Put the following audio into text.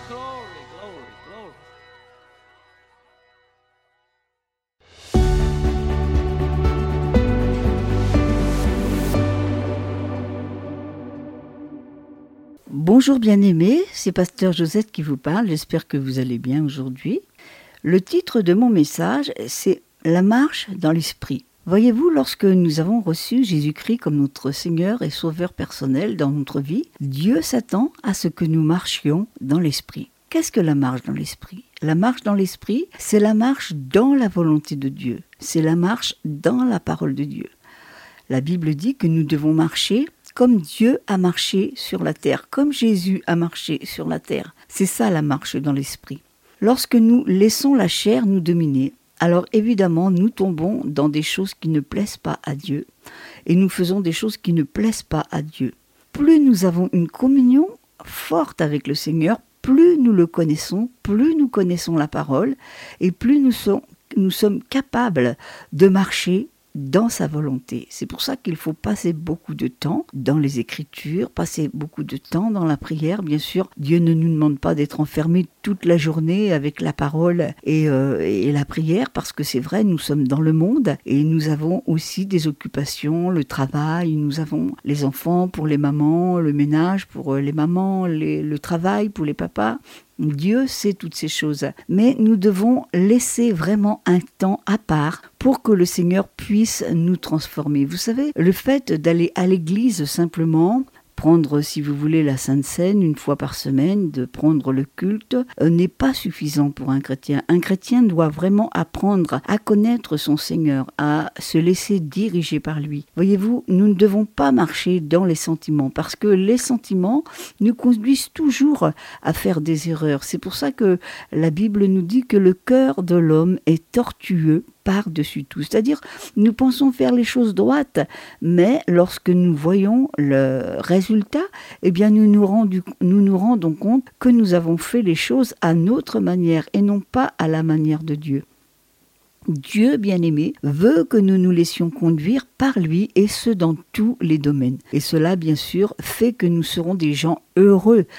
Glory, glory, glory. Bonjour bien-aimés, c'est Pasteur Josette qui vous parle, j'espère que vous allez bien aujourd'hui. Le titre de mon message, c'est « La marche dans l'esprit ». Voyez-vous, lorsque nous avons reçu Jésus-Christ comme notre Seigneur et Sauveur personnel dans notre vie, Dieu s'attend à ce que nous marchions dans l'esprit. Qu'est-ce que la marche dans l'esprit ? La marche dans l'esprit, c'est la marche dans la volonté de Dieu, c'est la marche dans la parole de Dieu. La Bible dit que nous devons marcher comme Dieu a marché sur la terre, comme Jésus a marché sur la terre. C'est ça la marche dans l'esprit. Lorsque nous laissons la chair nous dominer, alors évidemment nous tombons dans des choses qui ne plaisent pas à Dieu et nous faisons des choses qui ne plaisent pas à Dieu. Plus nous avons une communion forte avec le Seigneur, plus nous le connaissons, plus nous connaissons la parole et plus nous sommes capables de marcher dans sa volonté. C'est pour ça qu'il faut passer beaucoup de temps dans les Écritures, passer beaucoup de temps dans la prière. Bien sûr, Dieu ne nous demande pas d'être enfermés toute la journée avec la parole et la prière, parce que c'est vrai, nous sommes dans le monde et nous avons aussi des occupations, le travail, nous avons les enfants pour les mamans, le ménage pour les mamans, le travail pour les papas. Dieu sait toutes ces choses, mais nous devons laisser vraiment un temps à part pour que le Seigneur puisse nous transformer. Vous savez, le fait d'aller à l'église simplement, prendre, si vous voulez, la Sainte Seine une fois par semaine, de prendre le culte, n'est pas suffisant pour un chrétien. Un chrétien doit vraiment apprendre à connaître son Seigneur, à se laisser diriger par lui. Voyez-vous, nous ne devons pas marcher dans les sentiments, parce que les sentiments nous conduisent toujours à faire des erreurs. C'est pour ça que la Bible nous dit que le cœur de l'homme est tortueux par-dessus tout. C'est-à-dire, nous pensons faire les choses droites, mais lorsque nous voyons le résultat, eh bien nous nous rendons compte que nous avons fait les choses à notre manière et non pas à la manière de Dieu. Dieu, bien-aimé, veut que nous nous laissions conduire par lui et ce dans tous les domaines. Et cela, bien sûr, fait que nous serons des gens heureux